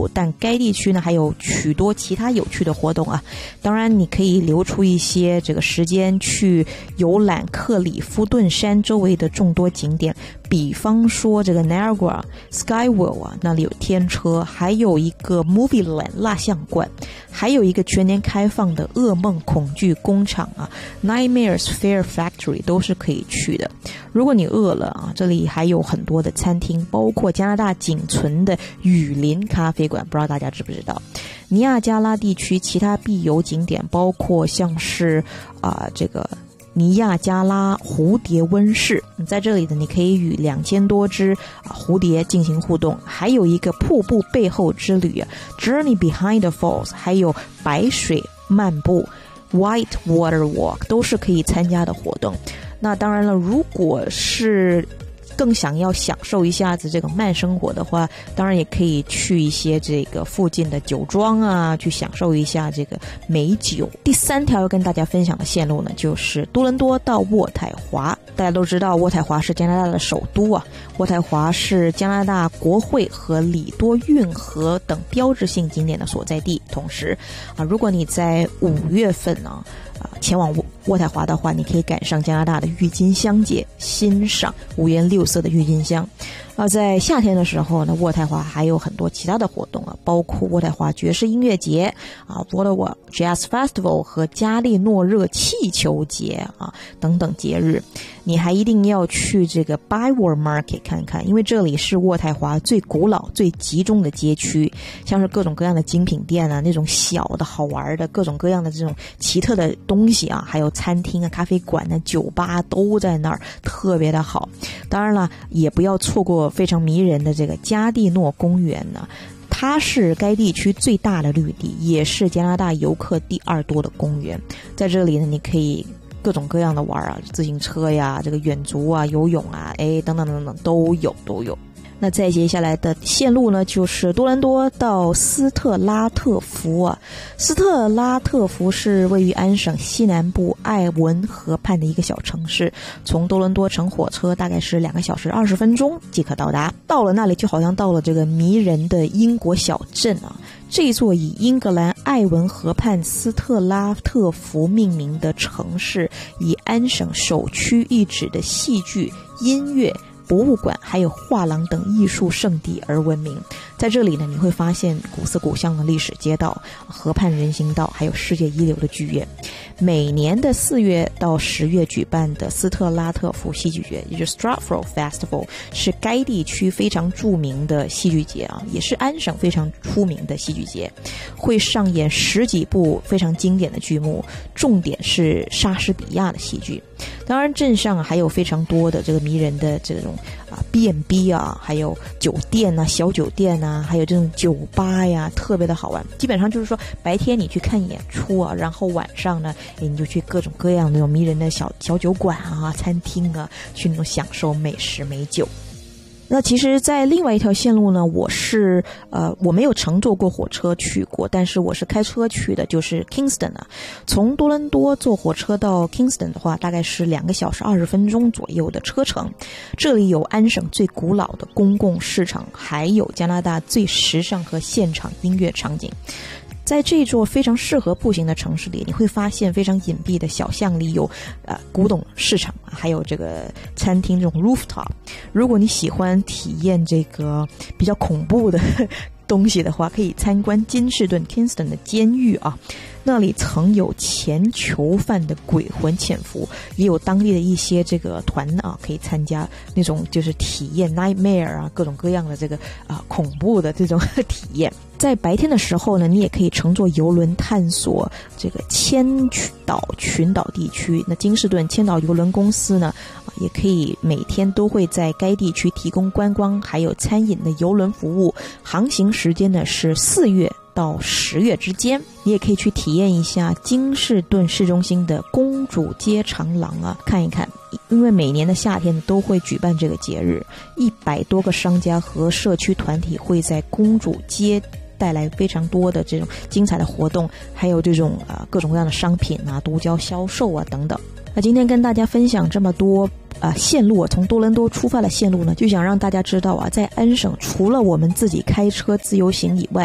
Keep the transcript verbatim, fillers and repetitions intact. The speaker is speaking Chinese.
步，但该地区呢还有许多其他有趣的活动啊。当然你可以留出一些这个时间去游览克里夫顿山周围的众多景点，比方说这个 Niagara Skyway 啊，那里有天车，还有一个 Movie Land 蜡像馆，还有一个全年开放的噩梦恐惧工厂啊 Nightmares Fear Factory 都是可以去的。如果你饿了啊，这里还有很多的餐厅，包括加拿大仅存的雨林咖啡馆，不知道大家知不知道。尼亚加拉地区其他必游景点包括像是啊、呃、这个尼亚加拉蝴蝶温室，在这里呢，你可以与两千多只、啊、蝴蝶进行互动，还有一个瀑布背后之旅、啊、Journey Behind the Falls， 还有白水漫步 White Water Walk 都是可以参加的活动。那当然了，如果是更想要享受一下子这个慢生活的话，当然也可以去一些这个附近的酒庄啊，去享受一下这个美酒。第三条要跟大家分享的线路呢，就是多伦多到渥太华。大家都知道渥太华是加拿大的首都啊，渥太华是加拿大国会和里多运河等标志性景点的所在地。同时啊，如果你在五月份呢啊前往渥太华的话，你可以赶上加拿大的郁金香节，欣赏五颜六色的郁金香。啊，在夏天的时候呢，渥太华还有很多其他的活动啊，包括渥太华爵士音乐节啊 Ottawa Jazz Festival 和加利诺热气球节啊等等节日。你还一定要去这个 Byward Market 看看，因为这里是渥太华最古老最集中的街区，像是各种各样的精品店啊，那种小的好玩的各种各样的这种奇特的东西啊，还有餐厅啊、咖啡馆啊、酒吧都在那儿，特别的好。当然了，也不要错过非常迷人的这个加蒂诺公园呢，它是该地区最大的绿地，也是加拿大游客第二多的公园。在这里呢，你可以各种各样的玩啊，自行车呀、这个远足啊、游泳啊，哎，等等等等都有都有。那再接下来的线路呢，就是多伦多到斯特拉特福啊。斯特拉特福是位于安省西南部艾文河畔的一个小城市，从多伦多乘火车大概是两个小时二十分钟即可到达。到了那里就好像到了这个迷人的英国小镇啊。这座以英格兰艾文河畔斯特拉特福命名的城市，以安省首屈一指的戏剧、音乐、博物馆还有画廊等艺术圣地而闻名。在这里呢，你会发现古色古香的历史街道、河畔人行道，还有世界一流的剧院。每年的四月到十月举办的斯特拉特福戏剧节，也就是 Stratford Festival， 是该地区非常著名的戏剧节啊，也是安省非常出名的戏剧节，会上演十几部非常经典的剧目，重点是莎士比亚的戏剧。当然镇上还有非常多的这个迷人的这种啊 B and B 啊，还有酒店啊、小酒店啊，还有这种酒吧呀，特别的好玩。基本上就是说白天你去看演出啊，然后晚上呢你就去各种各样那种迷人的小小酒馆啊、餐厅啊，去那种享受美食美酒。那其实在另外一条线路呢，我是呃我没有乘坐过火车去过，但是我是开车去的，就是 Kingston 啊。从多伦多坐火车到 Kingston 的话，大概是两个小时二十分钟左右的车程。这里有安省最古老的公共市场，还有加拿大最时尚和现场音乐场景。在这座非常适合步行的城市里，你会发现非常隐蔽的小巷里有呃古董市场，还有这个餐厅这种 rooftop。如果你喜欢体验这个比较恐怖的东西的话，可以参观金士顿 Kingston 的监狱啊，那里曾有前囚犯的鬼魂潜伏，也有当地的一些这个团啊可以参加那种就是体验 nightmare 啊各种各样的这个啊恐怖的这种体验。在白天的时候呢，你也可以乘坐邮轮探索这个千岛群岛地区。那金士顿千岛邮轮公司呢，啊，也可以每天都会在该地区提供观光还有餐饮的邮轮服务。航行时间呢是四月到十月之间。你也可以去体验一下金士顿市中心的公主街长廊啊，看一看。因为每年的夏天都会举办这个节日，一百多个商家和社区团体会在公主街带来非常多的这种精彩的活动，还有这种啊、呃、各种各样的商品啊、独家销售啊等等。那今天跟大家分享这么多啊、呃、线路，从多伦多出发的线路呢，就想让大家知道啊，在安省除了我们自己开车自由行以外，